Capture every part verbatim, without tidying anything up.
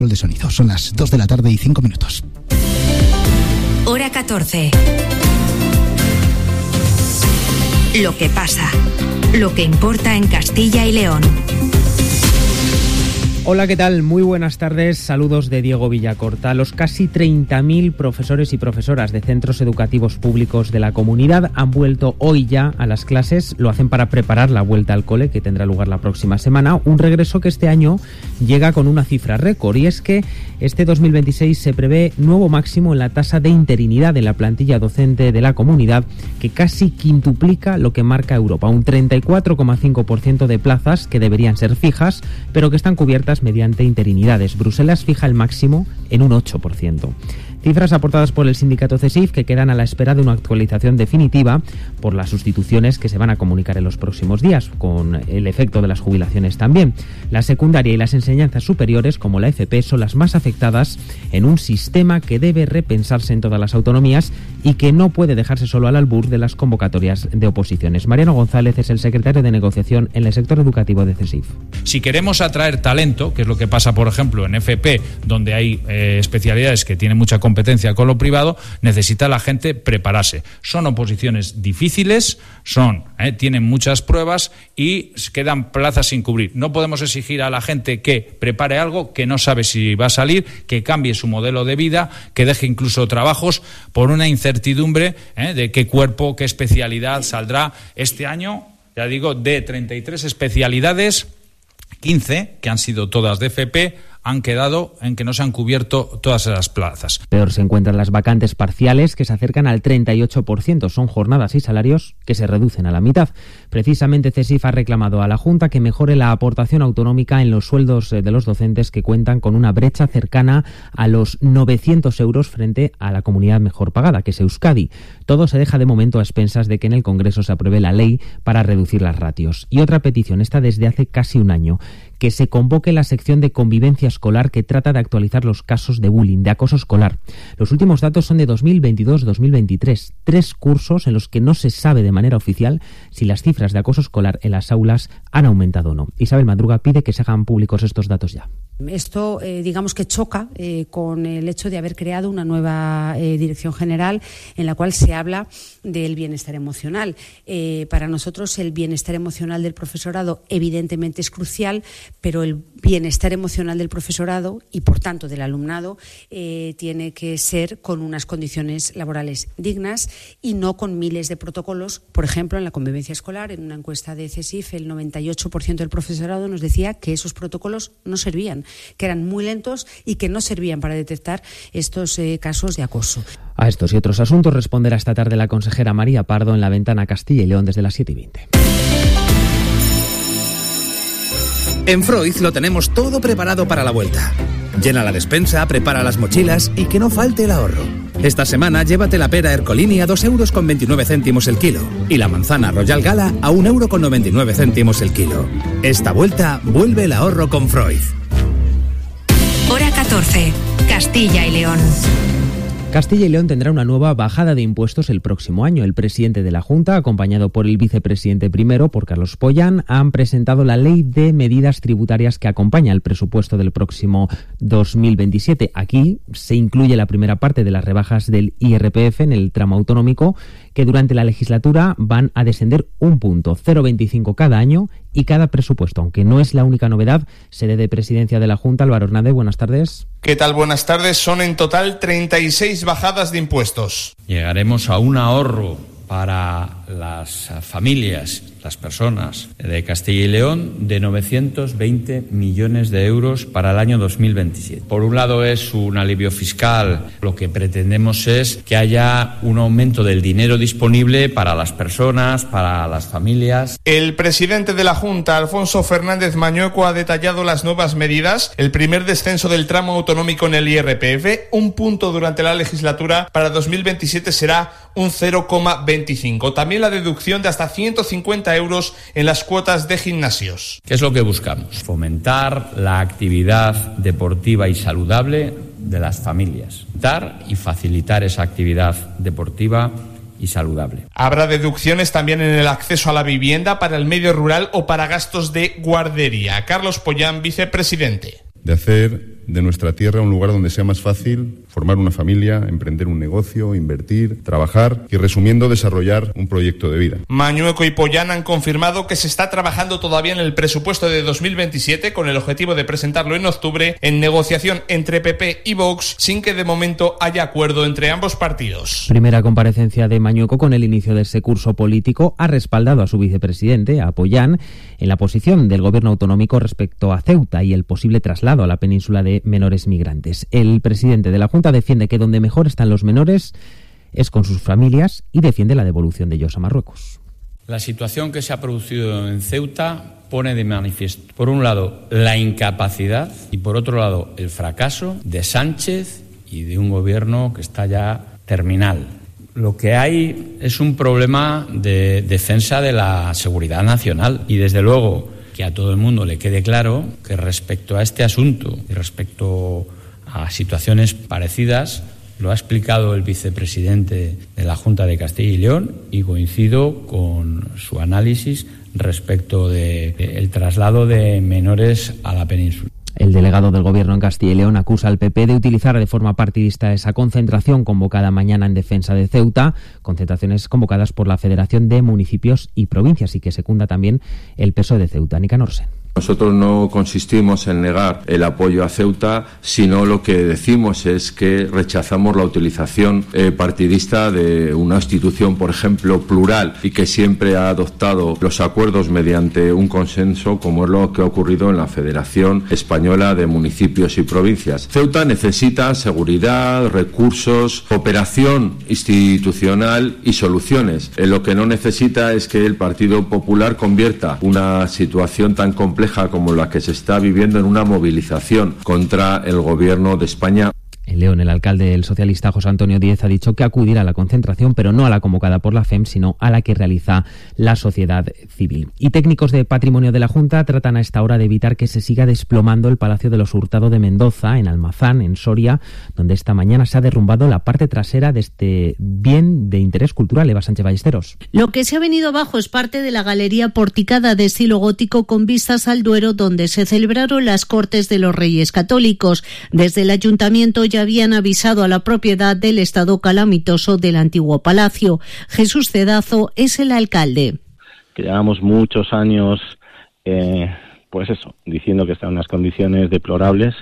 de sonido. Son las dos de la tarde y cinco minutos. Hora catorce. Lo que pasa. Lo que importa en Castilla y León. Hola, ¿qué tal? Muy buenas tardes. Saludos de Diego Villacorta. Los casi treinta mil profesores y profesoras de centros educativos públicos de la comunidad han vuelto hoy ya a las clases. Lo hacen para preparar la vuelta al cole, que tendrá lugar la próxima semana. Un regreso que este año llega con una cifra récord, y es que este dos mil veintiséis se prevé nuevo máximo en la tasa de interinidad de la plantilla docente de la comunidad, que casi quintuplica lo que marca Europa. Un treinta y cuatro coma cinco por ciento de plazas que deberían ser fijas, pero que están cubiertas mediante interinidades. Bruselas fija el máximo en un ocho por ciento. Cifras aportadas por el sindicato CESIF que quedan a la espera de una actualización definitiva por las sustituciones que se van a comunicar en los próximos días, con el efecto de las jubilaciones también. La secundaria y las enseñanzas superiores, como la F P, son las más afectadas en un sistema que debe repensarse en todas las autonomías y que no puede dejarse solo al albur de las convocatorias de oposiciones. Mariano González es el secretario de negociación en el sector educativo de CESIF. Si queremos atraer talento, que es lo que pasa, por ejemplo, en F P, donde hay eh, especialidades que tienen mucha competencia competencia con lo privado, necesita la gente prepararse. Son oposiciones difíciles, son, eh, tienen muchas pruebas y quedan plazas sin cubrir. No podemos exigir a la gente que prepare algo que no sabe si va a salir, que cambie su modelo de vida, que deje incluso trabajos por una incertidumbre eh, de qué cuerpo, qué especialidad saldrá este año. Ya digo, de treinta y tres especialidades, quince, que han sido todas de F P, han quedado en que no se han cubierto todas esas plazas. Peor se encuentran las vacantes parciales, que se acercan al treinta y ocho por ciento. Son jornadas y salarios que se reducen a la mitad. Precisamente CESIF ha reclamado a la Junta que mejore la aportación autonómica en los sueldos de los docentes, que cuentan con una brecha cercana a los novecientos euros frente a la comunidad mejor pagada, que es Euskadi. Todo se deja de momento a expensas de que en el Congreso se apruebe la ley para reducir las ratios. Y otra petición, esta desde hace casi un año, que se convoque la sección de convivencia escolar que trata de actualizar los casos de bullying, de acoso escolar. Los últimos datos son de dos mil veintidós dos mil veintitrés, tres cursos en los que no se sabe de manera oficial si las cifras de acoso escolar en las aulas han aumentado o no. Isabel Madruga pide que se hagan públicos estos datos ya. Esto, eh, digamos que choca eh, con el hecho de haber creado una nueva eh, dirección general en la cual se habla del bienestar emocional. Eh, para nosotros el bienestar emocional del profesorado evidentemente es crucial, pero el bienestar emocional del profesorado y, por tanto, del alumnado eh, tiene que ser con unas condiciones laborales dignas y no con miles de protocolos. Por ejemplo, en la convivencia escolar, en una encuesta de CESIF, el noventa y ocho por ciento del profesorado nos decía que esos protocolos no servían, que eran muy lentos y que no servían para detectar estos eh, casos de acoso. A estos y otros asuntos responderá esta tarde la consejera María Pardo en La Ventana Castilla y León desde las siete y veinte. En Freud lo tenemos todo preparado para la vuelta. Llena la despensa, prepara las mochilas y que no falte el ahorro. Esta semana llévate la pera Ercolini a dos euros con veintinueve céntimos el kilo y la manzana Royal Gala a un euro con noventa y nueve céntimos el kilo. Esta vuelta vuelve el ahorro con Freud. Hora catorce. Castilla y León. Castilla y León tendrá una nueva bajada de impuestos el próximo año. El presidente de la Junta, acompañado por el vicepresidente primero, por Carlos Pollán, han presentado la ley de medidas tributarias que acompaña el presupuesto del próximo dos mil veintisiete. Aquí se incluye la primera parte de las rebajas del I R P F en el tramo autonómico, que durante la legislatura van a descender un punto, cero coma veinticinco cada año y cada presupuesto. Aunque no es la única novedad, sede de presidencia de la Junta, Álvaro Hernández, buenas tardes. ¿Qué tal? Buenas tardes. Son en total treinta y seis bajadas de impuestos. Llegaremos a un ahorro para las familias, las personas de Castilla y León, de novecientos veinte millones de euros para el año dos mil veintisiete. Por un lado es un alivio fiscal. Lo que pretendemos es que haya un aumento del dinero disponible para las personas, para las familias. El presidente de la Junta, Alfonso Fernández Mañueco, ha detallado las nuevas medidas. El primer descenso del tramo autonómico en el I R P F, un punto durante la legislatura. Para dos mil veintisiete será un cero coma veinticinco. También la deducción de hasta ciento cincuenta euros en las cuotas de gimnasios. ¿Qué es lo que buscamos? Fomentar la actividad deportiva y saludable de las familias. Dar y facilitar esa actividad deportiva y saludable. Habrá deducciones también en el acceso a la vivienda, para el medio rural o para gastos de guardería. Carlos Pollán, vicepresidente. De hacer de nuestra tierra un lugar donde sea más fácil formar una familia, emprender un negocio, invertir, trabajar y, resumiendo, desarrollar un proyecto de vida. Mañueco y Pollán han confirmado que se está trabajando todavía en el presupuesto de dos mil veintisiete con el objetivo de presentarlo en octubre en negociación entre P P y Vox sin que de momento haya acuerdo entre ambos partidos. Primera comparecencia de Mañueco con el inicio de ese curso político. Ha respaldado a su vicepresidente, a Pollán, en la posición del gobierno autonómico respecto a Ceuta y el posible traslado a la península de menores migrantes. El presidente de la Junta defiende que donde mejor están los menores es con sus familias y defiende la devolución de ellos a Marruecos. La situación que se ha producido en Ceuta pone de manifiesto, por un lado, la incapacidad y, por otro lado, el fracaso de Sánchez y de un gobierno que está ya terminal. Lo que hay es un problema de defensa de la seguridad nacional y, desde luego, que a todo el mundo le quede claro que respecto a este asunto y respecto a situaciones parecidas, lo ha explicado el vicepresidente de la Junta de Castilla y León y coincido con su análisis respecto del de, de traslado de menores a la península. El delegado del Gobierno en Castilla y León acusa al P P de utilizar de forma partidista esa concentración convocada mañana en defensa de Ceuta, concentraciones convocadas por la Federación de Municipios y Provincias, y que secunda también el P S O E de Ceuta. Nicanor Sen. Nosotros no consistimos en negar el apoyo a Ceuta, sino lo que decimos es que rechazamos la utilización eh, partidista de una institución, por ejemplo, plural y que siempre ha adoptado los acuerdos mediante un consenso, como es lo que ha ocurrido en la Federación Española de Municipios y Provincias. Ceuta necesita seguridad, recursos, cooperación institucional y soluciones. Eh, lo que no necesita es que el Partido Popular convierta una situación tan compleja como la que se está viviendo en una movilización contra el gobierno de España. En León, el alcalde, el socialista José Antonio Díez, ha dicho que acudirá a la concentración, pero no a la convocada por la F E M, sino a la que realiza la sociedad civil. Y técnicos de patrimonio de la Junta tratan a esta hora de evitar que se siga desplomando el Palacio de los Hurtado de Mendoza, en Almazán, en Soria, donde esta mañana se ha derrumbado la parte trasera de este bien de interés cultural. Eva Sánchez Ballesteros. Lo que se ha venido abajo es parte de la galería porticada de estilo gótico con vistas al Duero, donde se celebraron las Cortes de los Reyes Católicos. Desde el Ayuntamiento ya habían avisado a la propiedad del estado calamitoso del antiguo palacio. Jesús Cedazo es el alcalde. Que llevamos muchos años, eh, pues eso, diciendo que está en unas condiciones deplorables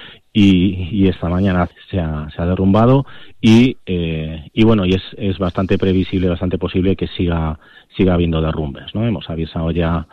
y, y esta mañana se ha, se ha derrumbado y, eh, y bueno, y es, es bastante previsible, bastante posible que siga, siga habiendo derrumbes, ¿no? Hemos avisado ya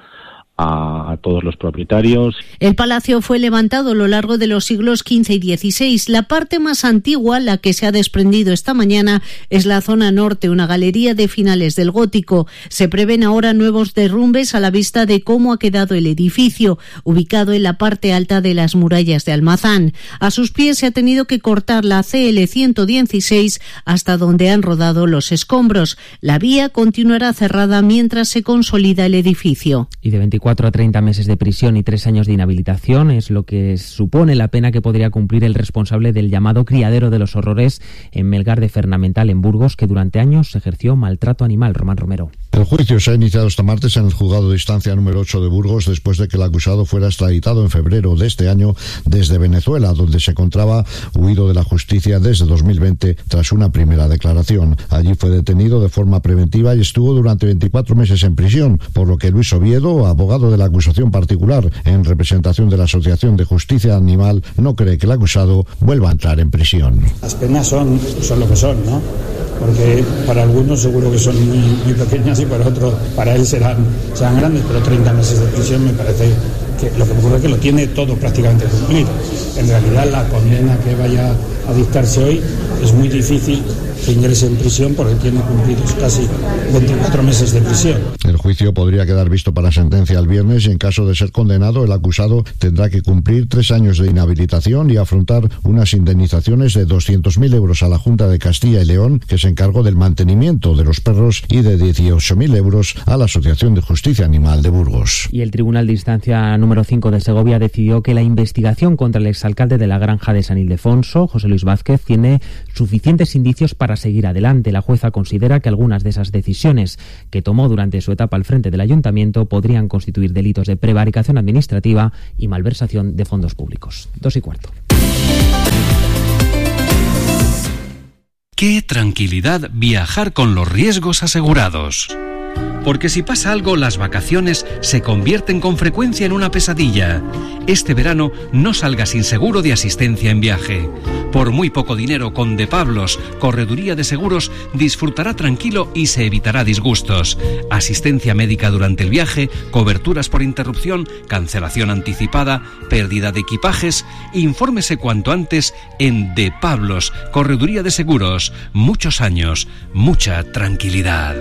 a todos los propietarios. El palacio fue levantado a lo largo de los siglos quince y dieciséis. La parte más antigua, la que se ha desprendido esta mañana, es la zona norte, una galería de finales del gótico. Se prevén ahora nuevos derrumbes a la vista de cómo ha quedado el edificio, ubicado en la parte alta de las murallas de Almazán. A sus pies se ha tenido que cortar la C L ciento dieciséis hasta donde han rodado los escombros. La vía continuará cerrada mientras se consolida el edificio. Y de veinticuatro a treinta meses de prisión y tres años de inhabilitación es lo que supone la pena que podría cumplir el responsable del llamado criadero de los horrores en Melgar de Fernamental, en Burgos, que durante años ejerció maltrato animal. Román Romero. El juicio se ha iniciado este martes en el juzgado de instancia número ocho de Burgos, después de que el acusado fuera extraditado en febrero de este año desde Venezuela, donde se encontraba huido de la justicia desde dos mil veinte tras una primera declaración. Allí fue detenido de forma preventiva y estuvo durante veinticuatro meses en prisión, por lo que Luis Oviedo, abogado de la acusación particular en representación de la Asociación de Justicia Animal, no cree que el acusado vuelva a entrar en prisión. Las penas son, son lo que son, ¿no? Porque para algunos seguro que son muy, muy pequeñas y para otros, para él serán, serán grandes, pero treinta meses de prisión me parece que lo que ocurre es que lo tiene todo prácticamente cumplido. En realidad la condena que vaya a dictarse hoy es muy difícil que ingrese en prisión porque tiene cumplidos casi veinticuatro meses de prisión. El juicio podría quedar visto para sentencia el viernes y en caso de ser condenado el acusado tendrá que cumplir tres años de inhabilitación y afrontar unas indemnizaciones de doscientos mil euros a la Junta de Castilla y León, que se encargó del mantenimiento de los perros, y de dieciocho mil euros a la Asociación de Justicia Animal de Burgos. Y el Tribunal de Instancia número cinco de Segovia decidió que la investigación contra el exalcalde de la Granja de San Ildefonso, José Luis Vázquez, tiene suficientes indicios para seguir adelante. La jueza considera que algunas de esas decisiones que tomó durante su etapa al frente del ayuntamiento podrían constituir delitos de prevaricación administrativa y malversación de fondos públicos. Dos y cuarto. ¡Qué tranquilidad viajar con los riesgos asegurados! Porque si pasa algo, las vacaciones se convierten con frecuencia en una pesadilla. Este verano no salga sin seguro de asistencia en viaje. Por muy poco dinero, con De Pablos, Correduría de Seguros, disfrutará tranquilo y se evitará disgustos. Asistencia médica durante el viaje, coberturas por interrupción, cancelación anticipada, pérdida de equipajes. Infórmese cuanto antes en De Pablos, Correduría de Seguros. Muchos años, mucha tranquilidad.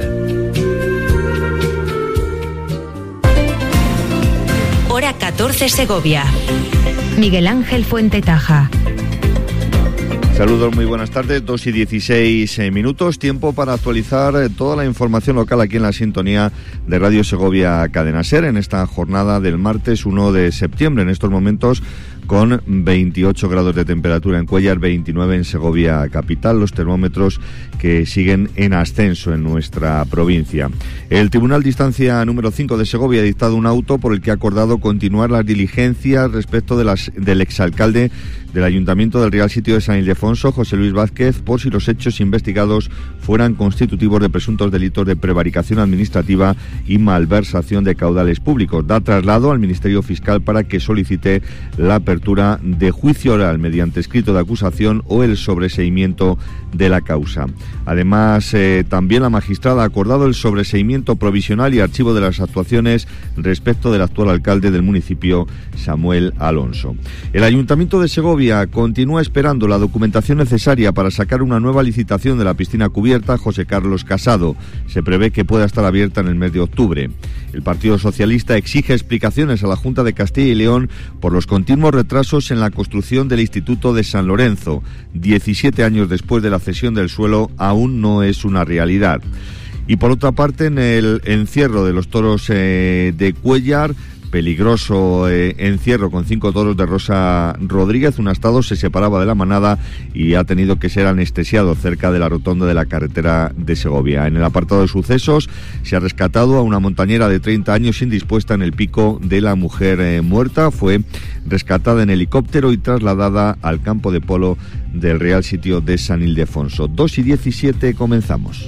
Hora catorce Segovia. Miguel Ángel Fuentetaja. Saludos, muy buenas tardes, dos y dieciséis minutos, tiempo para actualizar toda la información local aquí en la sintonía de Radio Segovia Cadena Ser en esta jornada del martes uno de septiembre, en estos momentos con veintiocho grados de temperatura en Cuéllar, veintinueve en Segovia capital, los termómetros que siguen en ascenso en nuestra provincia. El Tribunal de Instancia número cinco de Segovia ha dictado un auto por el que ha acordado continuar las diligencias respecto de las, del exalcalde del Ayuntamiento del Real Sitio de San Ildefonso, José Luis Vázquez, por si los hechos investigados fueran constitutivos de presuntos delitos de prevaricación administrativa y malversación de caudales públicos. Da traslado al Ministerio Fiscal para que solicite la apertura de juicio oral mediante escrito de acusación o el sobreseimiento de la causa. Además, eh, también la magistrada ha acordado el sobreseimiento provisional y archivo de las actuaciones respecto del actual alcalde del municipio, Samuel Alonso. El Ayuntamiento de Segovia continúa esperando la documentación necesaria para sacar una nueva licitación de la piscina cubierta José Carlos Casado. Se prevé que pueda estar abierta en el mes de octubre. El Partido Socialista exige explicaciones a la Junta de Castilla y León por los continuos retrasos en la construcción del Instituto de San Lorenzo. diecisiete años después de la cesión del suelo, aún no es una realidad. Y por otra parte, en el encierro de los toros eh, de Cuéllar, peligroso eh, encierro con cinco toros de Rosa Rodríguez, un astado se separaba de la manada y ha tenido que ser anestesiado cerca de la rotonda de la carretera de Segovia. En el apartado de sucesos se ha rescatado a una montañera de treinta años indispuesta en el pico de la mujer eh, muerta. Fue rescatada en helicóptero y trasladada al campo de polo del Real Sitio de San Ildefonso. dos y diecisiete, comenzamos.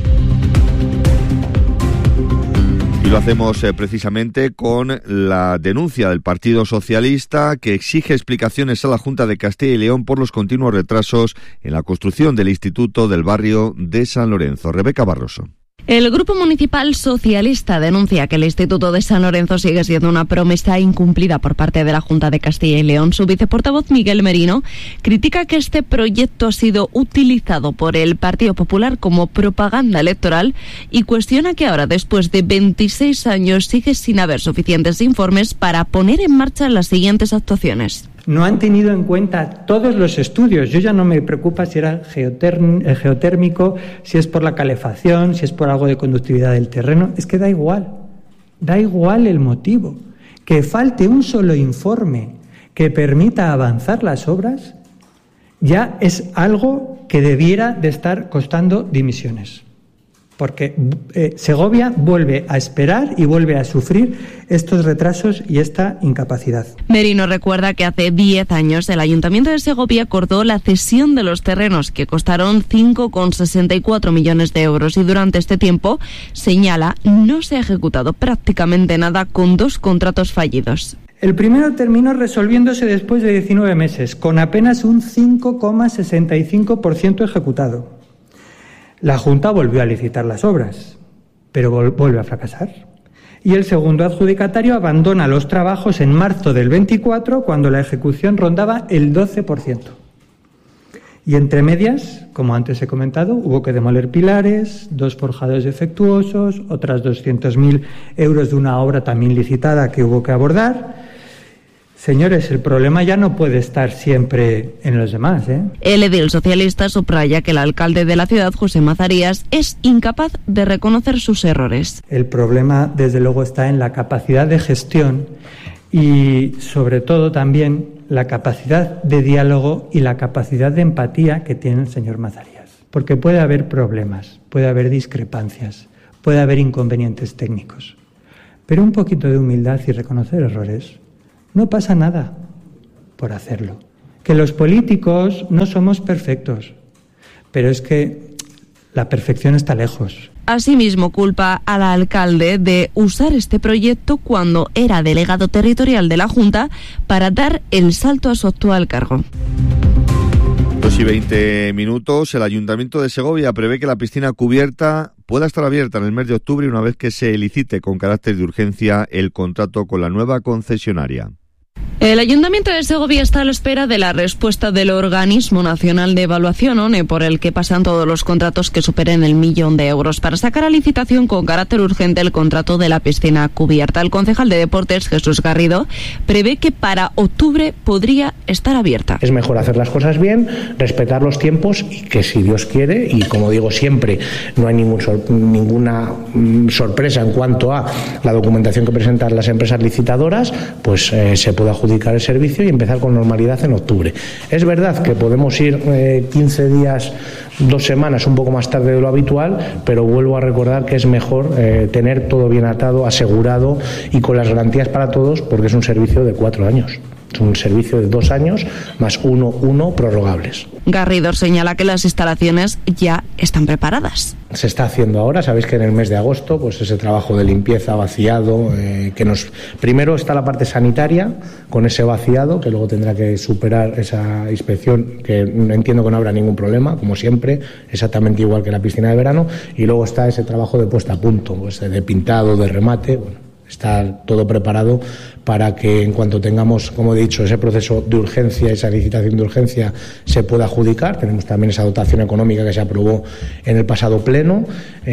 Y lo hacemos eh, precisamente con la denuncia del Partido Socialista, que exige explicaciones a la Junta de Castilla y León por los continuos retrasos en la construcción del Instituto del barrio de San Lorenzo. Rebeca Barroso. El Grupo Municipal Socialista denuncia que el Instituto de San Lorenzo sigue siendo una promesa incumplida por parte de la Junta de Castilla y León. Su viceportavoz, Miguel Merino, critica que este proyecto ha sido utilizado por el Partido Popular como propaganda electoral y cuestiona que ahora, después de veintiséis años, sigue sin haber suficientes informes para poner en marcha las siguientes actuaciones. No han tenido en cuenta todos los estudios. Yo ya no me preocupa si era geoterm- geotérmico, si es por la calefacción, si es por algo de conductividad del terreno. Es que da igual, da igual el motivo. Que falte un solo informe que permita avanzar las obras ya es algo que debiera de estar costando dimisiones. Porque eh, Segovia vuelve a esperar y vuelve a sufrir estos retrasos y esta incapacidad. Merino recuerda que hace diez años el Ayuntamiento de Segovia acordó la cesión de los terrenos que costaron cinco coma sesenta y cuatro millones de euros y durante este tiempo, señala, no se ha ejecutado prácticamente nada con dos contratos fallidos. El primero terminó resolviéndose después de diecinueve meses, con apenas un cinco coma sesenta y cinco por ciento ejecutado. La Junta volvió a licitar las obras, pero vol- vuelve a fracasar. Y el segundo adjudicatario abandona los trabajos en marzo del veinticuatro, cuando la ejecución rondaba el doce por ciento. Y entre medias, como antes he comentado, hubo que demoler pilares, dos forjados defectuosos, otras doscientos mil euros de una obra también licitada que hubo que abordar. Señores, el problema ya no puede estar siempre en los demás, ¿eh? El edil socialista subraya que el alcalde de la ciudad, José Mazarías, es incapaz de reconocer sus errores. El problema, desde luego, está en la capacidad de gestión y, sobre todo, también la capacidad de diálogo y la capacidad de empatía que tiene el señor Mazarías. Porque puede haber problemas, puede haber discrepancias, puede haber inconvenientes técnicos. Pero un poquito de humildad y reconocer errores. No pasa nada por hacerlo. Que los políticos no somos perfectos, pero es que La perfección está lejos. Asimismo, culpa al alcalde de usar este proyecto cuando era delegado territorial de la Junta para dar el salto a su actual cargo. dos y veinte minutos. El Ayuntamiento de Segovia prevé que la piscina cubierta pueda estar abierta en el mes de octubre una vez que se licite con carácter de urgencia el contrato con la nueva concesionaria. El Ayuntamiento de Segovia está a la espera de la respuesta del Organismo Nacional de Evaluación, O N E, por el que pasan todos los contratos que superen el millón de euros, para sacar a licitación con carácter urgente el contrato de la piscina cubierta. El concejal de Deportes, Jesús Garrido, prevé que para octubre podría estar abierta. Es mejor hacer las cosas bien, respetar los tiempos y que, si Dios quiere, y como digo siempre, no hay ningún sor- ninguna mm, sorpresa en cuanto a la documentación que presentan las empresas licitadoras, pues eh, se puede adjudicar el servicio y empezar con normalidad en octubre. Es verdad que podemos ir eh, quince días, dos semanas un poco más tarde de lo habitual, pero vuelvo a recordar que es mejor eh, tener todo bien atado, asegurado y con las garantías para todos, porque es un servicio de cuatro años. Es un servicio de dos años más uno, uno prorrogables. Garrido señala que las instalaciones ya están preparadas. Se está haciendo ahora, sabéis que en el mes de agosto, pues ese trabajo de limpieza, vaciado, eh, que nos primero está la parte sanitaria con ese vaciado, que luego tendrá que superar esa inspección, que entiendo que no habrá ningún problema, como siempre, exactamente igual que la piscina de verano, y luego está ese trabajo de puesta a punto, pues de pintado, de remate, bueno. Está todo preparado para que, en cuanto tengamos, como he dicho, ese proceso de urgencia, esa licitación de urgencia, se pueda adjudicar. Tenemos también esa dotación económica que se aprobó en el pasado pleno.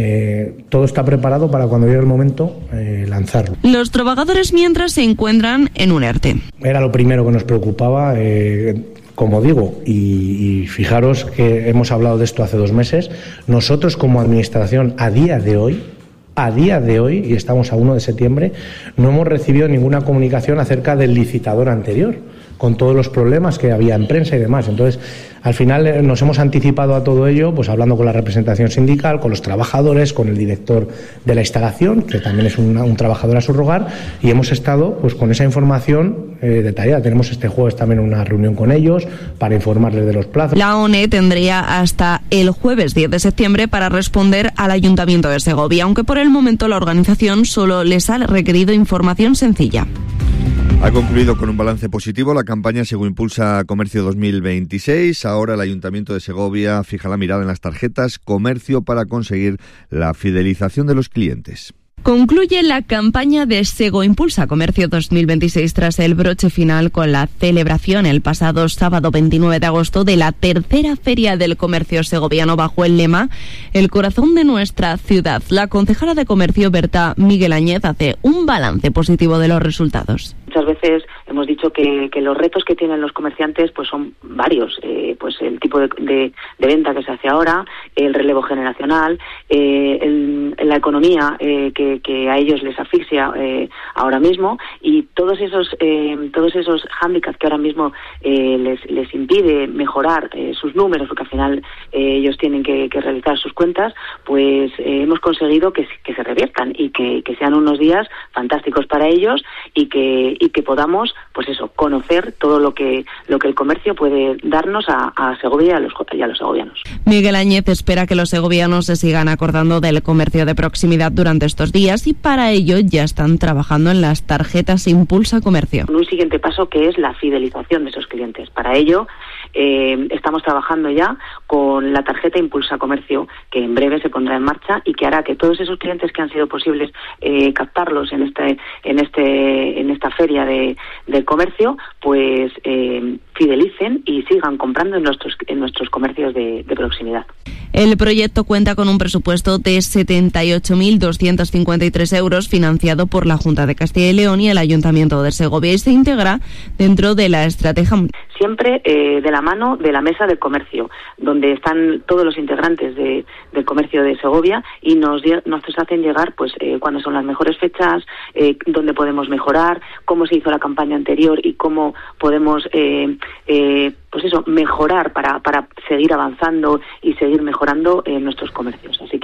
Eh, todo está preparado para, cuando llegue el momento, eh, lanzarlo. Los trabajadores, mientras, se encuentran en un ERTE. Era lo primero que nos preocupaba. Eh, Como digo, y, y fijaros que hemos hablado de esto hace dos meses, nosotros como administración, a día de hoy, A día de hoy, y estamos a uno de septiembre, no hemos recibido ninguna comunicación acerca del licitador anterior, con todos los problemas que había en prensa y demás. Entonces, al final nos hemos anticipado a todo ello, pues hablando con la representación sindical, con los trabajadores, con el director de la instalación, que también es un, un trabajador a subrogar, y hemos estado pues con esa información eh, detallada. Tenemos este jueves también una reunión con ellos para informarles de los plazos. La O N E tendría hasta el jueves diez de septiembre para responder al Ayuntamiento de Segovia, aunque por el momento la organización solo les ha requerido información sencilla. Ha concluido con un balance positivo la campaña Según Impulsa Comercio dos mil veintiséis. Ahora el Ayuntamiento de Segovia fija la mirada en las tarjetas Comercio para conseguir la fidelización de los clientes. Concluye la campaña de Sego Impulsa Comercio dos mil veintiséis tras el broche final con la celebración el pasado sábado veintinueve de agosto de la tercera Feria del Comercio Segoviano bajo el lema El corazón de nuestra ciudad. La concejala de Comercio, Berta Miguel Añez, hace un balance positivo de los resultados. Muchas veces hemos dicho que, que los retos que tienen los comerciantes pues son varios, eh, pues el tipo de, de, de venta que se hace ahora, el relevo generacional, eh, el, la economía eh, que, que a ellos les asfixia eh, ahora mismo, y todos esos eh, todos esos hándicaps que ahora mismo eh, les, les impide mejorar eh, sus números, porque al final eh, ellos tienen que, que realizar sus cuentas, pues eh, hemos conseguido que, que se reviertan y que, que sean unos días fantásticos para ellos, y que y que podamos, pues eso, conocer todo lo que lo que el comercio puede darnos a, a Segovia y a, los, y a los segovianos. Miguel Añez espera que los segovianos se sigan acordando del comercio de proximidad durante estos días, y para ello ya están trabajando en las tarjetas Impulsa Comercio. Un siguiente paso que es la fidelización de esos clientes. Para ello eh, estamos trabajando ya con la tarjeta Impulsa Comercio, que en breve se pondrá en marcha y que hará que todos esos clientes que han sido posibles eh, captarlos en este en este en esta feria de, del comercio, pues eh, fidelicen y sigan comprando en nuestros en nuestros comercios de, de proximidad. El proyecto cuenta con un presupuesto de setenta y ocho mil doscientos cincuenta y tres euros, financiado por la Junta de Castilla y León y el Ayuntamiento de Segovia, y se integra dentro de la estrategia. Siempre eh, de la mano de la mesa del comercio, donde están todos los integrantes de, del comercio de Segovia, y nos, nos hacen llegar pues eh, cuándo son las mejores fechas, eh, dónde podemos mejorar, cómo se hizo la campaña anterior y cómo podemos eh, eh, pues eso, mejorar para, para seguir avanzando y seguir mejorando en nuestros comercios. Así que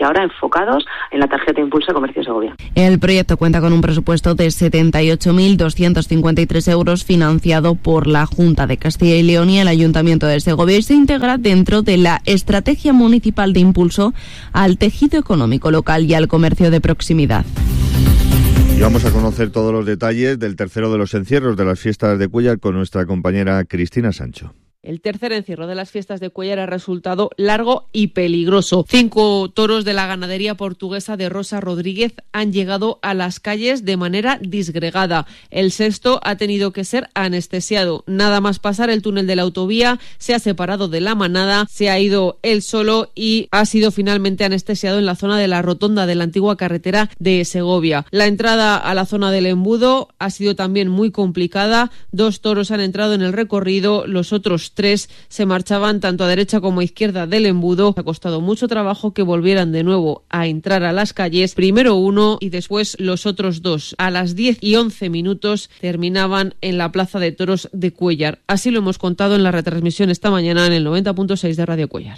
que ahora enfocados en la tarjeta Impulsa Comercio Segovia. El proyecto cuenta con un presupuesto de setenta y ocho mil doscientos cincuenta y tres euros financiado por la Junta de Castilla y León y el Ayuntamiento de Segovia y se integra dentro de la Estrategia Municipal de Impulso al tejido económico local y al comercio de proximidad. Y vamos a conocer todos los detalles del tercero de los encierros de las fiestas de Cuéllar con nuestra compañera Cristina Sancho. El tercer encierro de las fiestas de Cuéllar ha resultado largo y peligroso. Cinco toros de la ganadería portuguesa de Rosa Rodríguez han llegado a las calles de manera disgregada. El sexto ha tenido que ser anestesiado. Nada más pasar el túnel de la autovía, se ha separado de la manada, se ha ido él solo y ha sido finalmente anestesiado en la zona de la rotonda de la antigua carretera de Segovia. La entrada a la zona del embudo ha sido también muy complicada. Dos toros han entrado en el recorrido, los otros tres se marchaban tanto a derecha como a izquierda del embudo. Ha costado mucho trabajo que volvieran de nuevo a entrar a las calles. Primero uno y después los otros dos. A las diez y once minutos terminaban en la Plaza de Toros de Cuéllar. Así lo hemos contado en la retransmisión esta mañana en el noventa punto seis de Radio Cuéllar.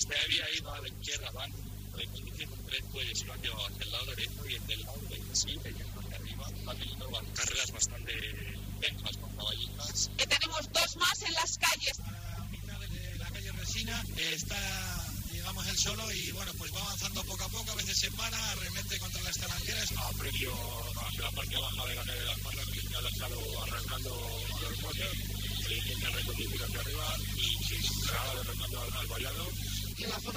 Está, digamos, él solo y bueno, pues va avanzando poco a poco, a veces se para, arremete contra las talanqueras. Aprecio hacia la parte baja de la calle de las Parras, que ya la ha estado arrancando los coches, se intenta reconducir hacia arriba y se acaba de arrancando al vallado.